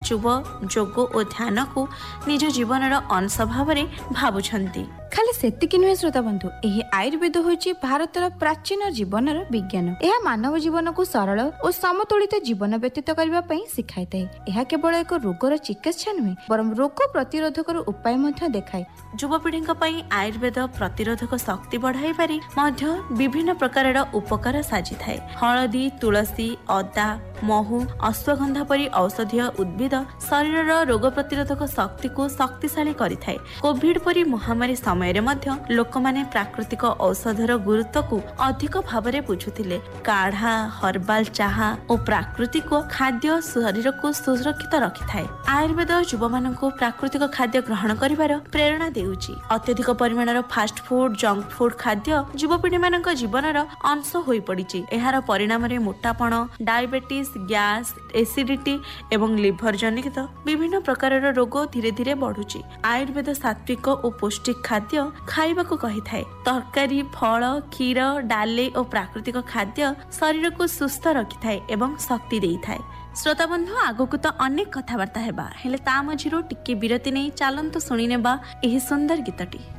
चुब जोग और ध्यान को निज जीवन अंश भाव भावुंट। खाली सेतिकी नुहे श्रोता बंधु, यही आयुर्वेद होची भारतर प्राचीन जीवन विज्ञान। यह मानव जीवन को सरल और समतोलित जीवन व्यतीत करने पर सिखाई थाए। यह केवल एक रोगर चिकित्सा नुहे बरं रोग प्रतिरोधक उपाय देखाए। युवपीढ़ी आयुर्वेद प्रतिरोधक शक्ति बढ़ाई विभिन्न प्रकार उपकार साजी थाए। हलदी, तुलसी, अदा, महू, अश्वगंधा परी औषधीय उद्भिद शरीर रोग प्रतिरोधक शक्ति को शक्तिशाली करिथाए। कोविड परी महामारी समय लोक माने प्राकृतिक औषधर गुरुत्व को अधिक भाव में बुझुथिले। काढ़ा, हर्बाल चाहा और प्राकृतिक खाद्य शरीर को सुरक्षित रखिथाए। आयुर्वेद युवा मानक प्राकृतिक खाद्य ग्रहण करिवार प्रेरणा देउची। अत्यधिक परिमाणर फास्ट फूड, जंक फूड खाद्य युवपीढ़ी मानक जीवनर अंश होई पड़िछि। एहार परिणाम रे मोटापण, डायबिटीज, गैस, एसिडिटी एवं लिभर जनित विभिन्न प्रकार रोग धीरे धीरे बढ़ुछि। आयुर्वेद सात्विक और पौष्टिक खाद्य खाइबाकू कही थाए। तरकारी, फल, क्षीर, डाले और प्राकृतिक खाद्य शरीर को सुस्थ रखि थाए एवं शक्ति देई थाए। श्रोता बंधु, आगकू तो अनेक कथबार्ता हेबा, हेले ता मझिरो टिके विरति नै चलंतु सुनि नेबा एही सुंदर गीतटी।